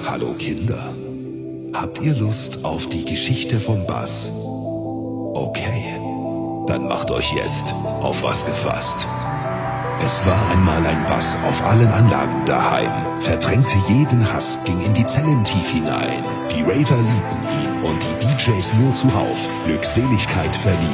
Hallo Kinder, habt ihr Lust auf die Geschichte vom Bass? Okay, dann macht euch jetzt auf was gefasst. Es war einmal ein Bass auf allen Anlagen daheim, verdrängte jeden Hass, ging in die Zellen tief hinein. Die Raver liebten ihn und die DJs nur zuhauf Glückseligkeit verliehen.